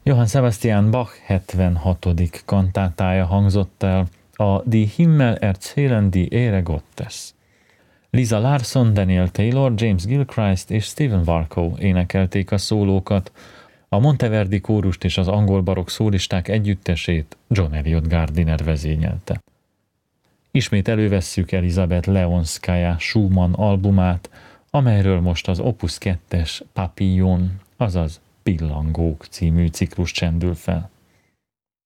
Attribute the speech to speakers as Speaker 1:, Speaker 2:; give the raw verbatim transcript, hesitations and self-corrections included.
Speaker 1: Johann Sebastian Bach hetvenhatodik kantátája hangzott el, a Die Himmel erzählen die Ehre Gottes. Lisa Larson, Daniel Taylor, James Gilchrist és Stephen Warco énekelték a szólókat, a Monteverdi kórust és az angol barokk szólisták együttesét John Eliot Gardiner vezényelte. Ismét elővesszük Elizabeth Leonskaya Schumann albumát, amelyről most az Opus kettes Papillon, azaz Pillangók című ciklus csendül fel.